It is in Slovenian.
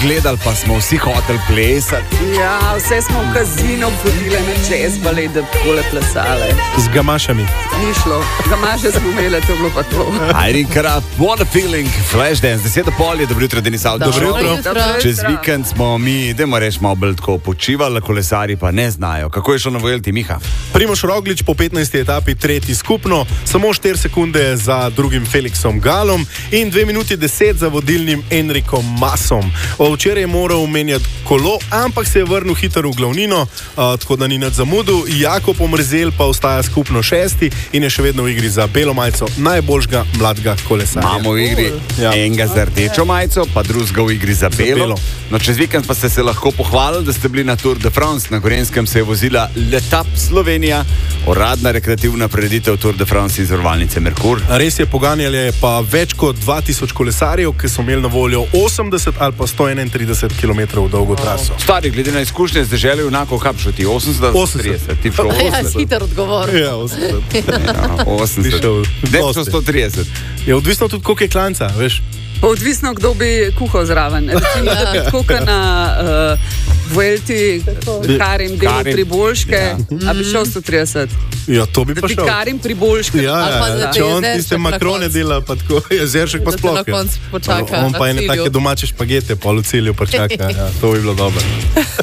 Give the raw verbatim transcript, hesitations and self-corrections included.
gledali, pa smo vsi hoteli plesati. Ja, vse smo v kazino hodili na jazz ballet, da bi tole plesale. Z gamašami. Ni šlo, gamaše smo imeli, to je bilo pa to. Irene Krap, What a Feeling, Flashdance, deset do pol je, dobro jutro, Denis Avdić. Dobro jutro. Čez vikend smo mi, dajmo reči, malo bolj tako počivali, kolesari pa ne znajo. Kako je šlo na Vuelti, Miha? Primož Roglič po petnajsti etapi tretji skupno, samo štiri sekunde za drugim Felixom Galom in dve minuti deset za vodilnim Enrikom Masom. Včeraj je moral menjati kolo, ampak se je vrnil hitro v glavnino, uh, tako da ni nad zamudil. Jakob Omrzel pa ostaja skupno šesti in je še vedno v igri za belo majico najboljšega mladega kolesarja. Imamo v igri ja. enega za rdečo majico, pa drugega v igri za belo. za belo. No, čez vikend pa ste se lahko pohvalili, da ste bili na Tour de France. Na Gorenjskem se je vozila Letap Slovenija, uradna rekreativna prireditev Tour de France iz zavarovalnice Merkur. Res je, poganjali pa več kot dva tisoč kolesarjev, ki so imeli na voljo osemdeset ali pa sto enaintrideset kilometrov dolgo traso. Stari, glede na izkušnje, ste želeli enako kapšati osemdeset ali trideset? Ti šel osemdeset. Ja, hiter odgovor. Ja, osemdeset. Ja, osemdeset. Dečko sto trideset. Je odvisno tudi, koliko je klanca, veš? Pa odvisno, kdo bi kuhal zraven. Recimo, da bi tako na uh, Vuelti Karim delal priboljške, ja. A bi šel sto trideset. Ja, to bi da pa šel. Da bi Karim priboljške. Ja, ja, ja. Če on tiste makrone dela, pa tako, jezeršek pa sploh. Da te na koncu počaka. On pa ene take domače špagete, pa v cilju počaka. Ja, to bi bilo dobro.